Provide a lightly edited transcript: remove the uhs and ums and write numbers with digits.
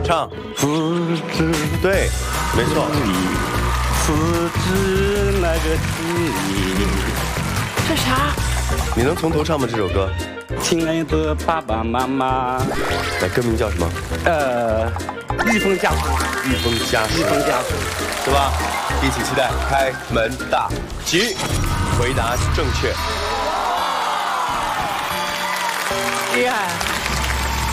唱。对，没错。 不知那个字。 这啥？ 你能从头唱吗？这首歌？ 亲爱的爸爸妈妈。 那歌名叫什么？ 御风家书。 御风家书。 御风家书， 是吧？一起期待开门大吉，回答正确。 厉害。